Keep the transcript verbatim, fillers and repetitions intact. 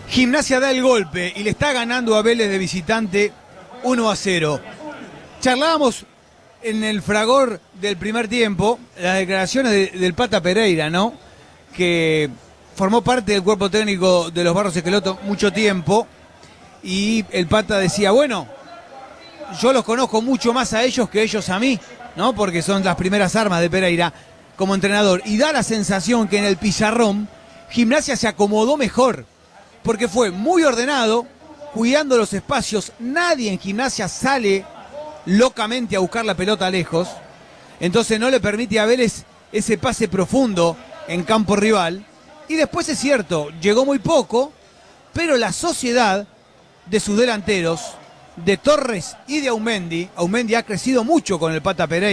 Gimnasia da el golpe y le está ganando a Vélez de visitante uno a cero. Charlábamos en el fragor del primer tiempo las declaraciones de, del Pata Pereira, ¿no? Que formó parte del cuerpo técnico de los Barros Esqueloto mucho tiempo, y el Pata decía, bueno, yo los conozco mucho más a ellos que ellos a mí, ¿no? Porque son las primeras armas de Pereira como entrenador, y da la sensación que en el pizarrón Gimnasia se acomodó mejor, porque fue muy ordenado, cuidando los espacios. Nadie en Gimnasia sale locamente a buscar la pelota lejos, entonces no le permite a Vélez ese pase profundo en campo rival. Y después es cierto, llegó muy poco, pero la sociedad de sus delanteros, de Torres y de Aumendi, Aumendi ha crecido mucho con el Pata Pereira.